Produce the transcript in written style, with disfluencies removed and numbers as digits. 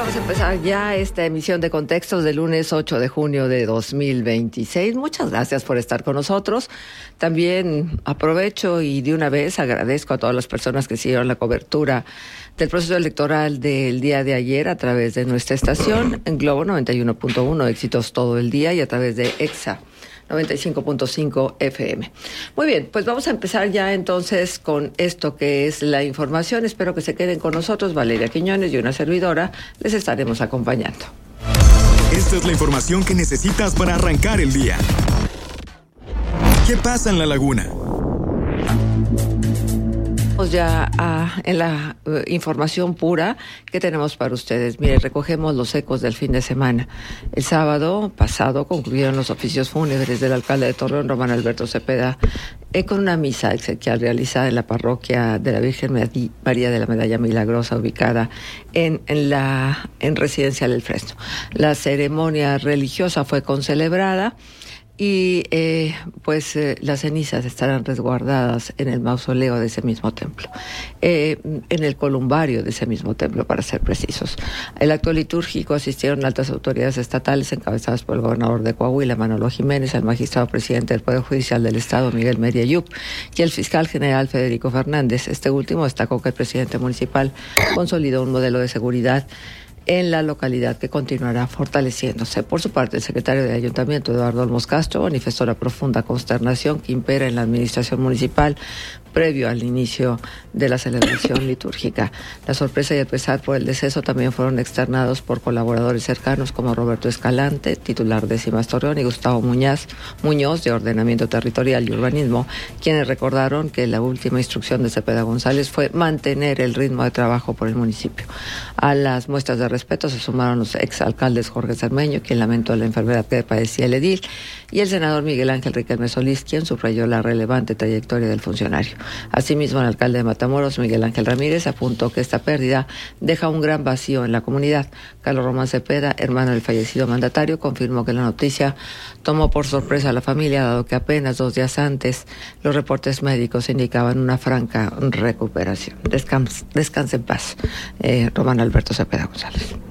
vamos a empezar ya esta emisión de Contextos del lunes 8 de junio de 2026. Muchas gracias por estar con nosotros. También aprovecho y de una vez agradezco a todas las personas que siguieron la cobertura del proceso electoral del día de ayer a través de nuestra estación en Globo 91.1, éxitos todo el día, y a través de EXA 95.5 FM. Muy bien, pues vamos a empezar ya entonces con esto que es la información. Espero que se queden con nosotros. Valeria Quiñones y una servidora les estaremos acompañando. Esta es la información que necesitas para arrancar el día. ¿Qué pasa en La Laguna? Ya en la información pura que tenemos para ustedes. Mire, recogemos los ecos del fin de semana. El sábado pasado concluyeron los oficios fúnebres del alcalde de Torreón, Román Alberto Cepeda, con una misa exequial realizada en la parroquia de la Virgen María de la Medalla Milagrosa, ubicada en Residencial El Fresno. La ceremonia religiosa fue concelebrada y las cenizas estarán resguardadas en el mausoleo de ese mismo templo, en el columbario de ese mismo templo, para ser precisos. El acto litúrgico asistieron altas autoridades estatales encabezadas por el gobernador de Coahuila, Manolo Jiménez, el magistrado presidente del Poder Judicial del Estado, Miguel Meria Yup, y el fiscal general Federico Fernández. Este último destacó que el presidente municipal consolidó un modelo de seguridad en la localidad que continuará fortaleciéndose. Por su parte, el secretario de Ayuntamiento, Eduardo Olmos Castro, manifestó la profunda consternación que impera en la administración municipal previo al inicio de la celebración litúrgica. La sorpresa y el pesar por el deceso también fueron externados por colaboradores cercanos como Roberto Escalante, titular de Cimas Torreón, y Gustavo Muñoz, de Ordenamiento Territorial y Urbanismo, quienes recordaron que la última instrucción de Cepeda González fue mantener el ritmo de trabajo por el municipio. A las muestras de respeto se sumaron los exalcaldes Jorge Cermeño, quien lamentó la enfermedad que padecía el edil, y el senador Miguel Ángel Riquelme Solís, quien subrayó la relevante trayectoria del funcionario. Asimismo, el alcalde de Matamoros, Miguel Ángel Ramírez, apuntó que esta pérdida deja un gran vacío en la comunidad. Carlos Román Cepeda, hermano del fallecido mandatario, confirmó que la noticia tomó por sorpresa a la familia, dado que apenas 2 días antes los reportes médicos indicaban una franca recuperación. Descanse en paz, Román Alberto Cepeda González.